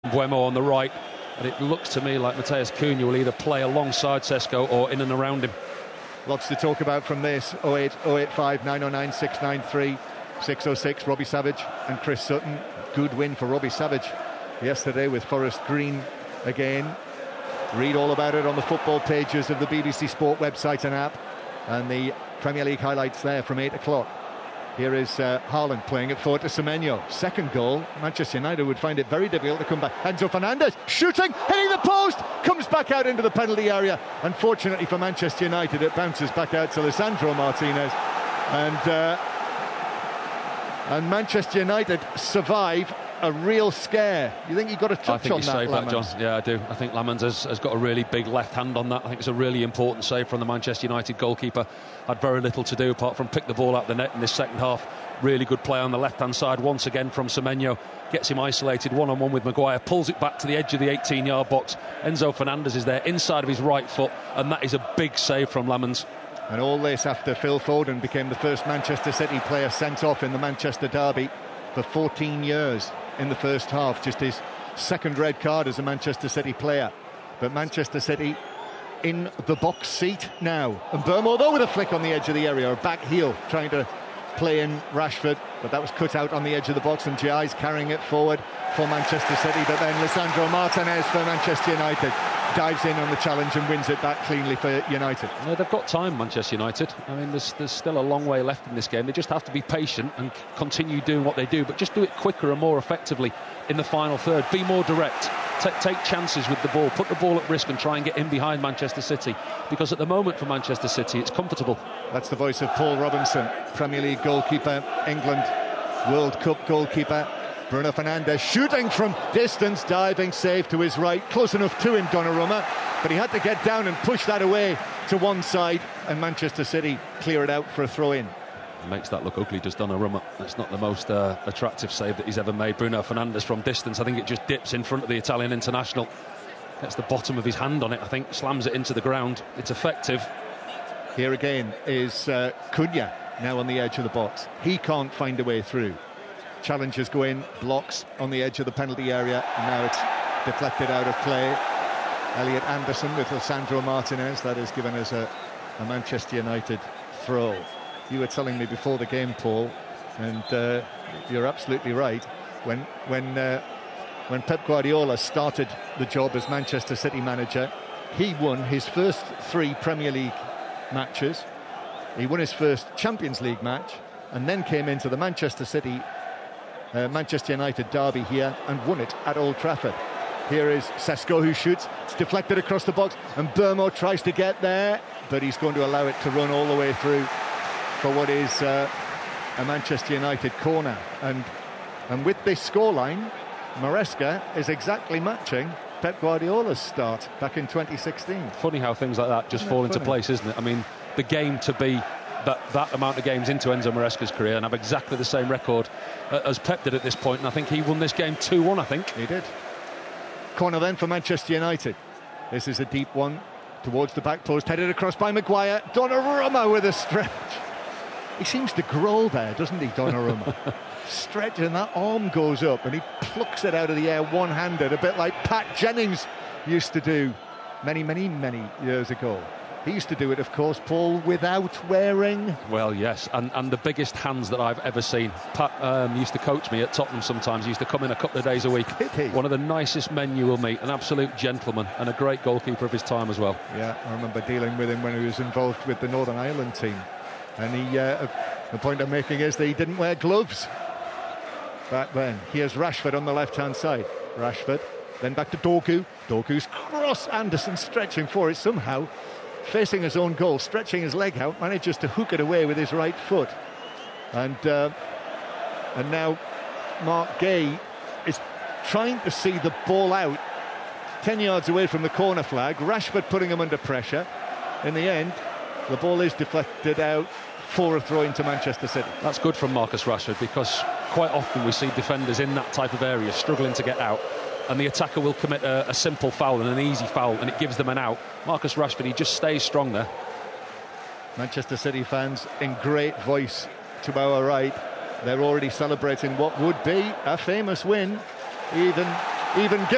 Mbeumo on the right, and it looks to me like Matheus Cunha will either play alongside Sesko or in and around him. Lots to talk about from this. 08, 085 909 693 606. Robbie Savage and Chris Sutton. Good win for Robbie Savage yesterday with Forest Green again. Read all about it on the football pages of the BBC Sport website and app, and the Premier League highlights there from 8 o'clock. Here is Haaland playing it forward to Semenyo. Second goal, Manchester United would find it very difficult to come back. Enzo Fernandez shooting, hitting the post, comes back out into the penalty area. Unfortunately for Manchester United, it bounces back out to Lisandro Martinez. And Manchester United survive a real scare. You think you've got a touch on that, Lamans? John. Yeah, I do. I think Lamans has got a really big left hand on that. I think it's a really important save from the Manchester United goalkeeper. Had very little to do apart from pick the ball out the net in this second half. Really good play on the left-hand side once again from Semenyo. Gets him isolated one-on-one with Maguire. Pulls it back to the edge of the 18-yard box. Enzo Fernandez is there inside of his right foot, and that is a big save from Lamans. And all this after Phil Foden became the first Manchester City player sent off in the Manchester derby for 14 years in the first half. Just his second red card as a Manchester City player. But Manchester City in the box seat now. And Mbeumo, though, with a flick on the edge of the area, a back heel trying to play in Rashford, but that was cut out on the edge of the box, and Giai's carrying it forward for Manchester City. But then Lisandro Martinez for Manchester United dives in on the challenge and wins it back cleanly for United. No, they've got time, Manchester United. I mean, there's still a long way left in this game. They just have to be patient and continue doing what they do, but just do it quicker and more effectively in the final third. Be more direct. Take chances with the ball. Put the ball at risk and try and get in behind Manchester City, because at the moment for Manchester City it's comfortable. That's the voice of Paul Robinson, Premier League goalkeeper, England World Cup goalkeeper. Bruno Fernandes shooting from distance, diving save to his right, close enough to him, Donnarumma, but he had to get down and push that away to one side, and Manchester City clear it out for a throw-in. Makes that look ugly, does Donnarumma. That's not the most attractive save that he's ever made. Bruno Fernandes from distance, I think it just dips in front of the Italian international. Gets the bottom of his hand on it, I think, slams it into the ground. It's effective. Here again is Cunha, now on the edge of the box. He can't find a way through. Challengers go in, blocks on the edge of the penalty area, and now it's deflected out of play. Elliot Anderson with Lisandro Martinez. That has given us a Manchester United throw. You were telling me before the game, Paul, and you're absolutely right. When Pep Guardiola started the job as Manchester City manager, he won his first 3 Premier League matches. He won his first Champions League match, and then came into the Manchester United derby here and won it at Old Trafford. Here is Sesko who shoots. It's deflected across the box, and Mbeumo tries to get there, but he's going to allow it to run all the way through for what is a Manchester United corner. And with this scoreline, Maresca is exactly matching Pep Guardiola's start back in 2016. Funny how things like that just fall into place, isn't it? I mean, the game to be that amount of games into Enzo Maresca's career and have exactly the same record as Pep did at this point, and I think he won this game 2-1, I think. He did. Corner then for Manchester United. This is a deep one towards the back post, headed across by Maguire. Donnarumma with a stretch. He seems to grow there, doesn't he, Donnarumma? Stretch, and that arm goes up and he plucks it out of the air one-handed, a bit like Pat Jennings used to do many years ago. He used to do it, of course, Paul, without wearing... Well, yes, and the biggest hands that I've ever seen. Pat used to coach me at Tottenham sometimes. He used to come in a couple of days a week. One of the nicest men you will meet, an absolute gentleman and a great goalkeeper of his time as well. Yeah, I remember dealing with him when he was involved with the Northern Ireland team. And the point I'm making is that he didn't wear gloves back then. Here's Rashford on the left-hand side. Rashford, then back to Dogu. Dogu's cross, Anderson stretching for it somehow. Facing his own goal, stretching his leg out, manages to hook it away with his right foot. And now Mark Gay is trying to see the ball out 10 yards away from the corner flag. Rashford putting him under pressure. In the end, the ball is deflected out for a throw into Manchester City. That's good from Marcus Rashford, because quite often we see defenders in that type of area struggling to get out, and the attacker will commit a simple foul and an easy foul, and it gives them an out. Marcus Rashford, he just stays strong there. Manchester City fans in great voice to our right. They're already celebrating what would be a famous win, even